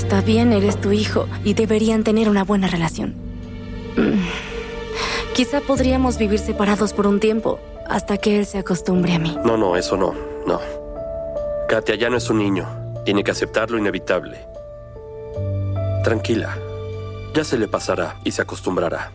Está bien, eres tu hijo y deberían tener una buena relación. Quizá podríamos vivir separados por un tiempo, hasta que él se acostumbre a mí. No, eso no. Katia ya no es un niño. Tiene que aceptar lo inevitable. Tranquila. Ya se le pasará y se acostumbrará.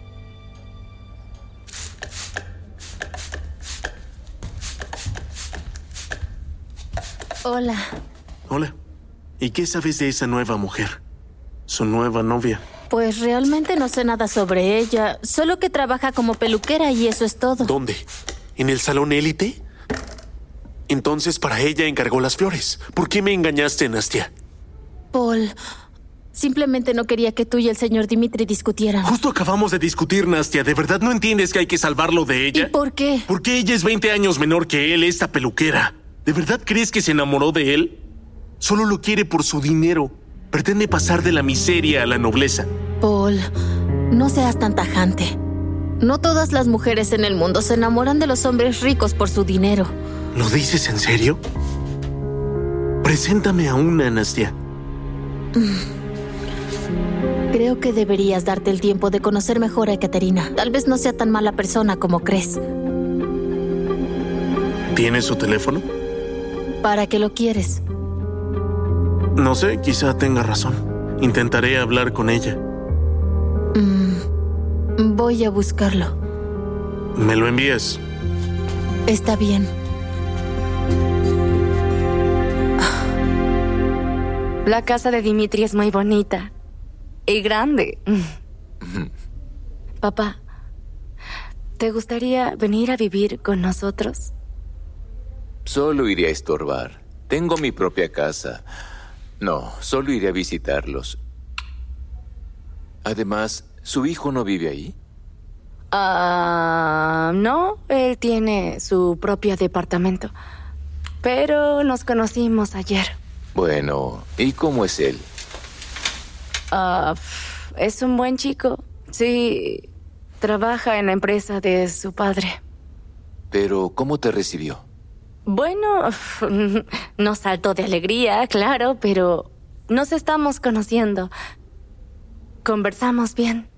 Hola. Hola. ¿Y qué sabes de esa nueva mujer? Su nueva novia. Pues realmente no sé nada sobre ella. Solo que trabaja como peluquera y eso es todo. ¿Dónde? ¿En el salón élite? Entonces para ella encargó las flores. ¿Por qué me engañaste, Nastia? Paul, simplemente no quería que tú y el señor Dimitri discutieran. Justo acabamos de discutir, Nastia. ¿De verdad no entiendes que hay que salvarlo de ella? ¿Y por qué? Porque ella es 20 años menor que él, esta peluquera. ¿De verdad crees que se enamoró de él? Solo lo quiere por su dinero. Pretende pasar de la miseria a la nobleza. Paul, no seas tan tajante. No todas las mujeres en el mundo se enamoran de los hombres ricos por su dinero. ¿Lo dices en serio? Preséntame a una, Nastia. Creo que deberías darte el tiempo de conocer mejor a Ekaterina. Tal vez no sea tan mala persona como crees. ¿Tienes su teléfono? ¿Para qué lo quieres? No sé, quizá tenga razón. Intentaré hablar con ella. Voy a buscarlo. ¿Me lo envías? Está bien. La casa de Dimitri es muy bonita. Y grande. Papá, ¿te gustaría venir a vivir con nosotros? Solo iré a estorbar. Tengo mi propia casa. No, solo iré a visitarlos. Además, ¿su hijo no vive ahí? No, él tiene su propio departamento. Pero nos conocimos ayer. Bueno, ¿y cómo es él? Es un buen chico. Sí, trabaja en la empresa de su padre. Pero, ¿cómo te recibió? Bueno, no saltó de alegría, claro, pero nos estamos conociendo. Conversamos bien.